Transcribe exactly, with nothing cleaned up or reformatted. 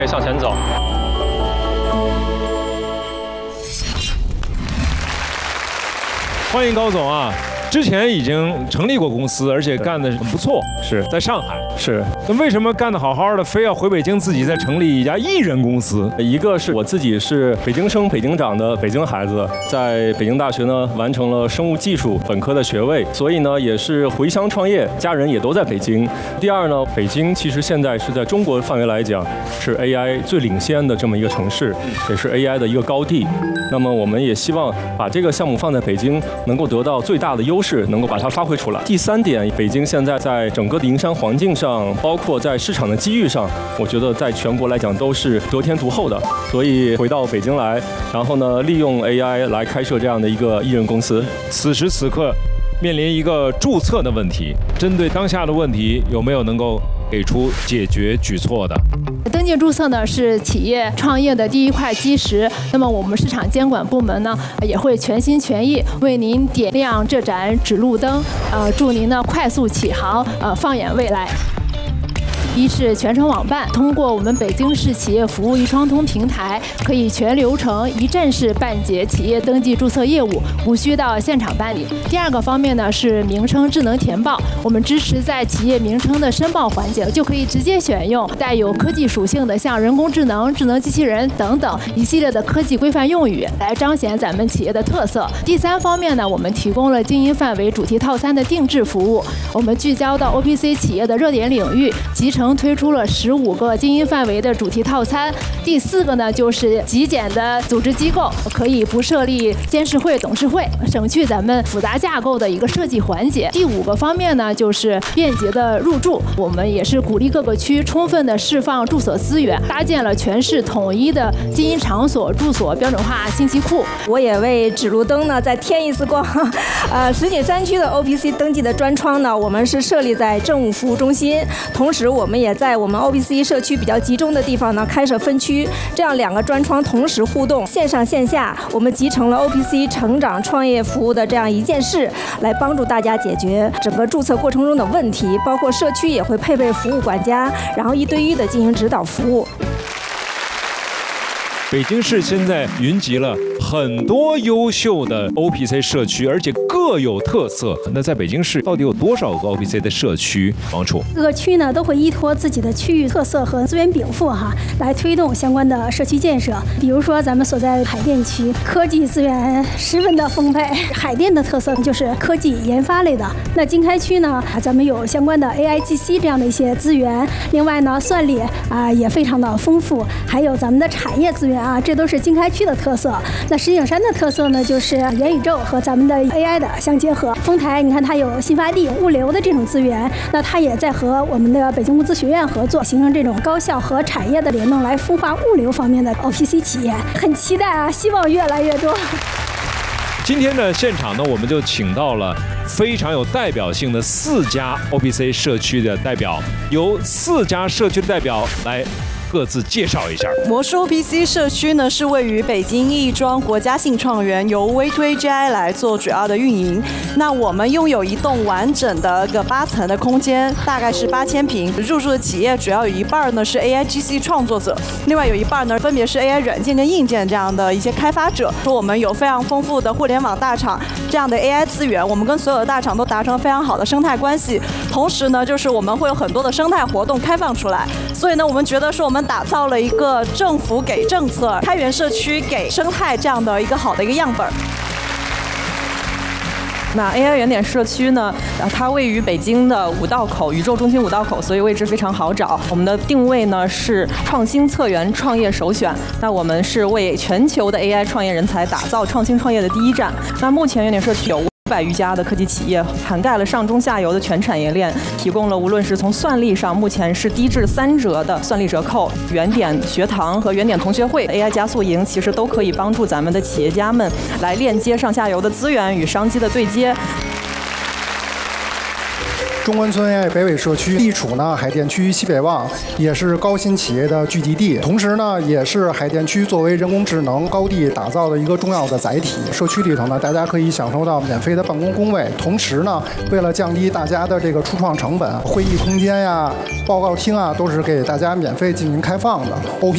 可以向前走。 欢迎高总啊！之前已经成立过公司，而且干得很不错， 是在上海。 是， 那为什么干得好好的，非要回北京自己再成立一家艺人公司？ 一个是我自己是北京生、北京长的北京孩子，在北京大学呢完成了生物技术本科的学位，所以呢也是回乡创业，家人也都在北京。第二呢，北京其实现在是在中国范围来讲是 A I 最领先的这么一个城市，也是 A I 的一个高地。那么我们也希望把这个项目放在北京，能够得到最大的优势，能够把它发挥出来。第三点，北京现在在整个的营商环境上，包括在市场的机遇上，我觉得在全国来讲都是得天独厚的。所以回到北京来，然后呢，利用 A I 来开设这样的一个艺人公司。 此时此刻面临一个注册的问题，针对当下的问题，有没有能够给出解决举措的？ 登记注册呢是企业创业的第一块基石，那么我们市场监管部门呢也会全心全意为您点亮这盏指路灯，呃，祝您呢快速起航，呃，放眼未来。一是全程网办，通过我们北京市企业服务一窗通平台，可以全流程一站式办结企业登记注册业务，无需到现场办理。第二个方面呢是名称智能填报，我们支持在企业名称的申报环节就可以直接选用带有科技属性的像人工智能、智能机器人等等一系列的科技规范用语，来彰显咱们企业的特色。第三方面呢，我们提供了经营范围主题套餐的定制服务，我们聚焦到 O P C 企业的热点领域，集成推出了十五个经营范围的主题套餐。第四个呢，就是极简的组织机构，可以不设立监事会、董事会，省去咱们复杂架构的一个设计环节。第五个方面呢，就是便捷的入驻，我们也是鼓励各个区充分的释放住所资源，搭建了全市统一的经营场所住所标准化信息库。 我也为指路灯呢再添一丝光。呃，石景山区的 O P C 登记的专窗呢，我们是设立在政务服务中心，同时我们也在我们 O P C 社区比较集中的地方呢开设分区，这样两个专窗同时互动，线上线下我们集成了 O P C 成长创业服务的这样一件事，来帮助大家解决整个注册过程中的问题，包括社区也会配备服务管家，然后一对一的进行指导服务。 北京市现在云集了很多优秀的 O P C 社区，而且各有特色。那在北京市到底有多少个 O P C 的社区？王楚， 各个区呢都会依托自己的区域特色和资源禀赋哈，来推动相关的社区建设。比如说咱们所在的海淀区，科技资源十分的丰沛。海淀的特色就是科技研发类的。那经开区呢，咱们有相关的 A I G C 这样的一些资源。另外呢，算力啊也非常的丰富，还有咱们的产业资源。啊，这都是经开区的特色。那石景山的特色呢，就是元宇宙和咱们的 A I 的相结合。丰台，你看它有新发地、物流的这种资源，那它也在和我们的北京物资学院合作，形成这种高校和产业的联动，来孵化物流方面的 O P C 企业。很期待啊，希望越来越多。 今天的现场呢，我们就请到了非常有代表性的四家 O P C 社区的代表，由四家社区的代表来各自介绍一下。 魔术 O P C 社区呢是位于北京亦庄国家信创园，由微推 G I 来做主要的运营。那我们拥有一栋完整的个八层的空间，大概是八千平。入驻的企业主要有一半呢是 A I G C 创作者，另外有一半呢分别是 A I 软件跟硬件这样的一些开发者。说我们有非常丰富的互联网大厂这样的 A I 资源，我们跟所有的大厂都达成了非常好的生态关系。同时呢，就是我们会有很多的生态活动开放出来。所以呢，我们觉得说我们打造了一个政府给政策、开源社区给生态这样的一个好的一个样本。 那 A I 原点社区呢，它位于北京的五道口，宇宙中心五道口，所以位置非常好找。我们的定位呢是创新策源创业首选。那我们是为全球的 A I 创业人才打造创新创业的第一站。那目前原点社区有五百余家的科技企业，涵盖了上中下游的全产业链，提供了无论是从算力上，目前是低至三折的算力折扣，原点学堂和原点同学会 A I 加速营，其实都可以帮助咱们的企业家们来链接上下游的资源与商机的对接。 中关村 A I 北纬社区地处呢海淀区西北望，也是高新企业的聚集地，同时呢也是海淀区作为人工智能高地打造的一个重要的载体。社区里头呢，大家可以享受到免费的办公工位，同时呢，为了降低大家的这个初创成本，会议空间呀、报告厅啊，都是给大家免费进行开放的。O P